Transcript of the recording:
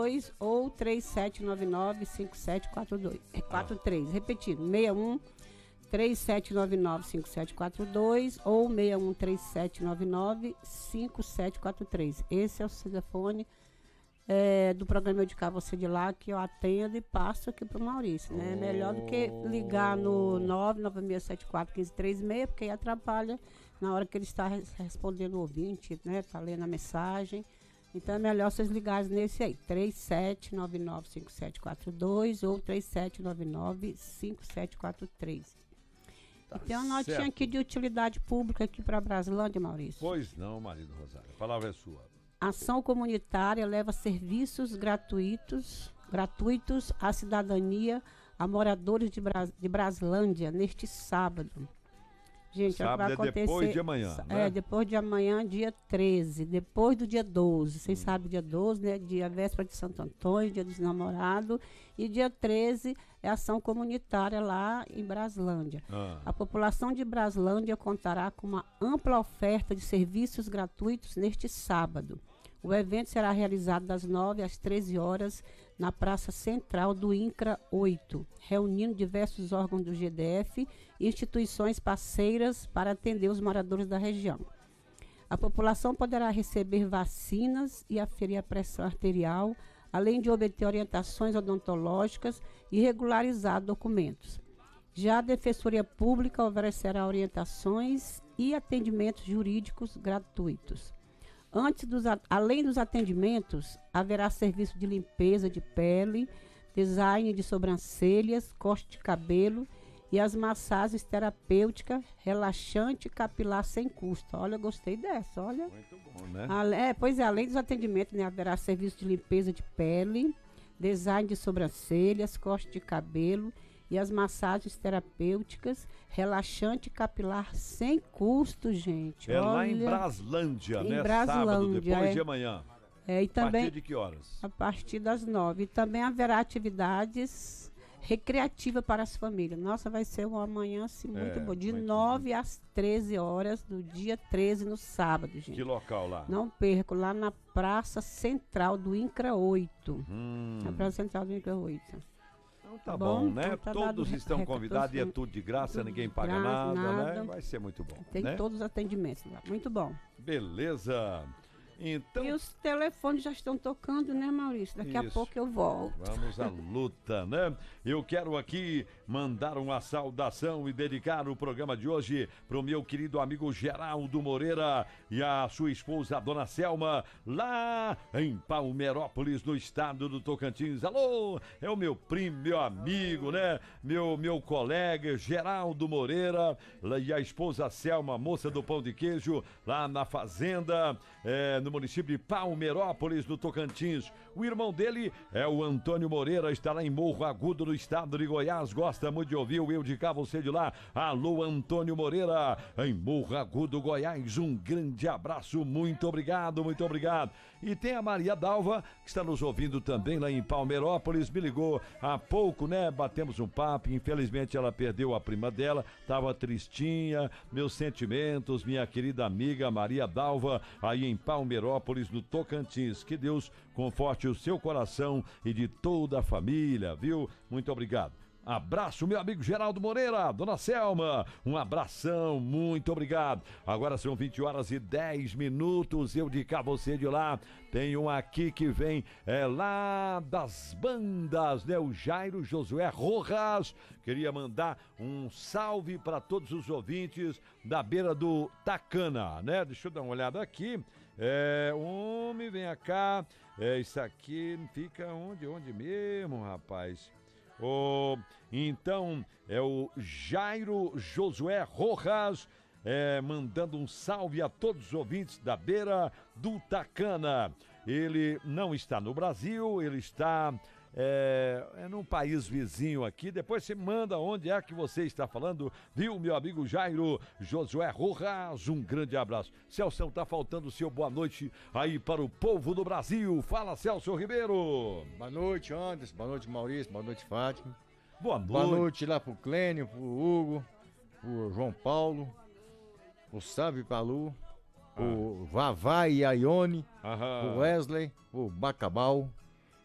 5742 ou 3799-5743. Repetindo, 3799-5742 ou 3799-5743. Esse é o telefone do programa Eu de Cá, Você de Lá, que eu atendo e passo aqui para o Maurício, né? Melhor do que ligar no 99674-1536, porque aí atrapalha na hora que ele está respondendo o ouvinte, né? Está lendo a mensagem. Então é melhor vocês ligarem nesse aí, 3799-5742 ou 3799-5743. Tá, tem uma notinha certo aqui de utilidade pública aqui para Braslândia, Maurício. Pois não, marido Rosário. A palavra é sua. Ação comunitária leva serviços gratuitos à cidadania a moradores de Braslândia neste sábado. Gente, sábado vai acontecer, depois de amanhã, né? Depois de amanhã, dia 13, depois do dia 12. Vocês sabem, dia 12, né? Dia véspera de Santo Antônio, dia dos namorados. E dia 13 é ação comunitária lá em Braslândia. A população de Braslândia contará com uma ampla oferta de serviços gratuitos neste sábado. O evento será realizado das 9 às 13 horas na Praça Central do INCRA 8, reunindo diversos órgãos do GDF e instituições parceiras para atender os moradores da região. A população poderá receber vacinas e aferir a pressão arterial, além de obter orientações odontológicas e regularizar documentos. Já a Defensoria Pública oferecerá orientações e atendimentos jurídicos gratuitos. Além dos atendimentos, haverá serviço de limpeza de pele, design de sobrancelhas, corte de cabelo e as massagens terapêuticas, relaxante e capilar sem custo. Olha, eu gostei dessa, olha. Muito bom, né? Além dos atendimentos, né, haverá serviço de limpeza de pele, design de sobrancelhas, corte de cabelo e as massagens terapêuticas, relaxante capilar sem custo, gente. Olha, lá em Braslândia, né? Sábado, depois de amanhã. E também, a partir de que horas? A partir das 9. E também haverá atividades recreativas para as famílias. Nossa, vai ser uma manhã assim, muito boa. De 9 às 13 horas do dia 13, no sábado, gente. Que local lá? Não perco, lá na Praça Central do INCRA 8. Na Praça Central do INCRA 8. Então tá bom, né? Então Todos estão convidados e é tudo de graça, ninguém paga nada, né? Vai ser muito bom. Tem né? todos os atendimentos lá. Muito bom. Beleza. Então... E os telefones já estão tocando, né, Maurício? Daqui a pouco eu volto. Vamos à luta, né? Eu quero aqui mandar uma saudação e dedicar o programa de hoje para o meu querido amigo Geraldo Moreira e a sua esposa, a dona Selma, lá em Palmeirópolis, no estado do Tocantins. Alô, é o meu primo, meu amigo, né? Meu colega Geraldo Moreira e a esposa Selma, moça do pão de queijo, lá na fazenda, no município de Palmeirópolis, no Tocantins. O irmão dele é o Antônio Moreira, está lá em Morro Agudo, no estado de Goiás. Gosta muito de ouvir o Eu de Cá, Você de Lá. Alô, Antônio Moreira, em Morro Agudo, Goiás. Um grande abraço, muito obrigado, muito obrigado. E tem a Maria Dalva, que está nos ouvindo também lá em Palmeirópolis. Me ligou há pouco, né? Batemos um papo. Infelizmente ela perdeu a prima dela, estava tristinha. Meus sentimentos, minha querida amiga Maria Dalva, aí em Palmeirópolis, no Tocantins. Que Deus conforte o seu coração e de toda a família, viu? Muito obrigado. Abraço, meu amigo Geraldo Moreira, dona Selma, um abração, muito obrigado. Agora são 20 horas e 10 minutos, Eu de Cá, Você de Lá. Tem um aqui que vem lá das bandas, né? O Jairo Josué Rojas. Queria mandar um salve para todos os ouvintes da beira do Tacana, né? Deixa eu dar uma olhada aqui. Homem, vem cá. Isso aqui fica onde mesmo, rapaz? Então, é o Jairo Josué Rojas, mandando um salve a todos os ouvintes da beira do Tacana. Ele não está no Brasil, ele está num país vizinho aqui. Depois você manda onde é que você está falando, viu, meu amigo Jairo Josué Rojas? Um grande abraço. Celso, tá faltando o seu boa noite aí para o povo do Brasil. Fala, Celso Ribeiro. Boa noite, Anderson. Boa noite, Maurício. Boa noite, Fátima. Boa noite. Boa noite lá pro Clênio, pro Hugo, pro João Paulo, pro Sábio Palu, pro Vavá e Aione, pro Wesley, pro Bacabal,